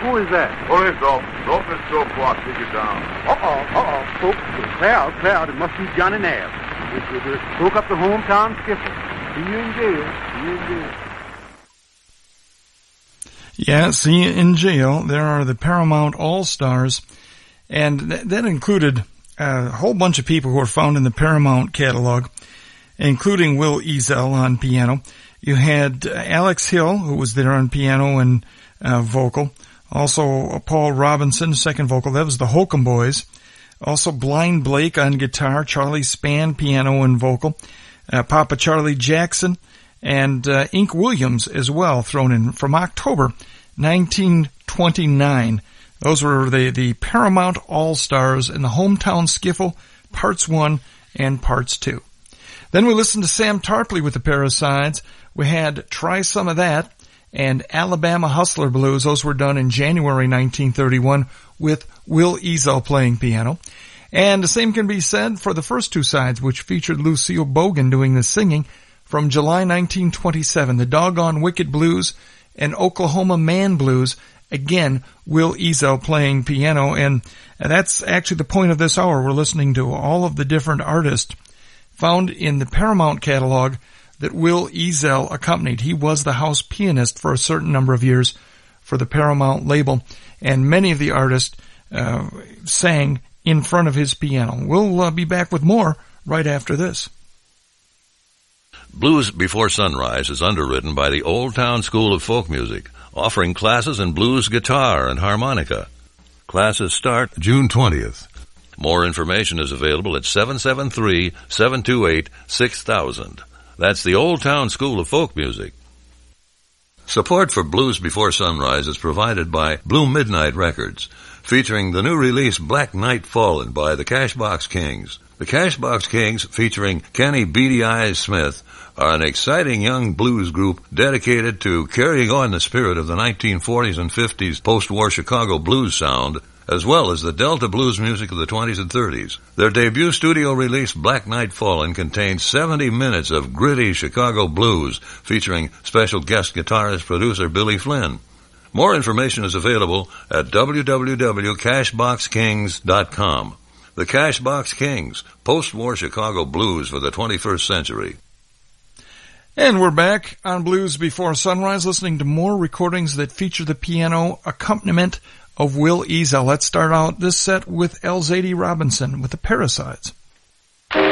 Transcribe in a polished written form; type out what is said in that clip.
Who is that? Police officer. Open the door before I take it down. Folks, clear out. It must be Johnny Nabb. It broke up the hometown skiffle. See you in jail. Yeah, see you in jail. There are the Paramount All-Stars, and that included a whole bunch of people who are found in the Paramount catalog, including Will Eazell on piano. You had Alex Hill, who was there on piano and vocal. Also Paul Robinson, second vocal. That was the Holcomb Boys. Also Blind Blake on guitar. Charlie Spann, piano and vocal. Papa Charlie Jackson. And Ink Williams as well, thrown in from October 1929. Those were the Paramount All-Stars in the Hometown Skiffle, Parts 1 and Parts 2. Then we listened to Sam Tarpley with the Parasides. We had Try Some of That and Alabama Hustler Blues. Those were done in January 1931 with Will Eazell playing piano. And the same can be said for the first two sides, which featured Lucille Bogan doing the singing, from July 1927, the Doggone Wicked Blues and Oklahoma Man Blues. Again, Will Eazell playing piano, and that's actually the point of this hour. We're listening to all of the different artists found in the Paramount catalog that Will Eazell accompanied. He was the house pianist for a certain number of years for the Paramount label, and many of the artists sang in front of his piano. We'll be back with more right after this. Blues Before Sunrise is underwritten by the Old Town School of Folk Music, offering classes in blues guitar and harmonica. Classes start June 20th. More information is available at 773-728-6000. That's the Old Town School of Folk Music. Support for Blues Before Sunrise is provided by Blue Midnight Records, featuring the new release Black Night Fallen by the Cashbox Kings. The Cashbox Kings, featuring Kenny Beady Eyes Smith, are an exciting young blues group dedicated to carrying on the spirit of the 1940s and 50s post-war Chicago blues sound, as well as the Delta blues music of the 20s and 30s. Their debut studio release, Black Night Fallen, contains 70 minutes of gritty Chicago blues, featuring special guest guitarist producer Billy Flynn. More information is available at www.cashboxkings.com. The Cashbox Kings, post-war Chicago blues for the 21st century. And we're back on Blues Before Sunrise, listening to more recordings that feature the piano accompaniment of Will Eazell. Let's start out this set with Elzady Robinson with the Parasides.